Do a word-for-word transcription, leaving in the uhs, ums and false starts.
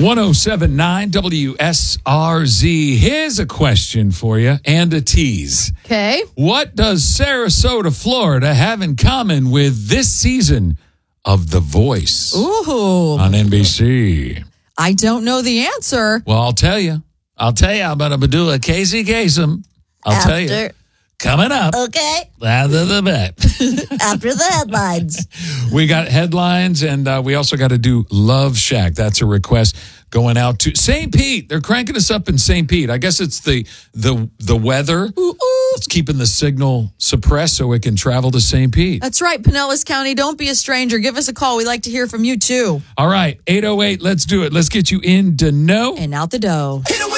one oh seven point nine W S R Z. Here's a question for you and a tease. Okay. What does Sarasota, Florida have in common with this season of The Voice Ooh. on N B C? I don't know the answer. Well, I'll tell you. I'll tell you about Abdullah Casey Kasem. I'll After, tell you. Coming up. Okay. After the bet. After the headlines. We got headlines, and uh, we also got to do Love Shack. That's a request going out to Saint Pete. They're cranking us up in Saint Pete. I guess it's the the the weather. Ooh, ooh. It's keeping the signal suppressed so it can travel to Saint Pete. That's right, Pinellas County. Don't be a stranger. Give us a call. We'd like to hear from you, too. All right, eight oh eight. Let's do it. Let's get you in to know. And out the dough. Hit 'em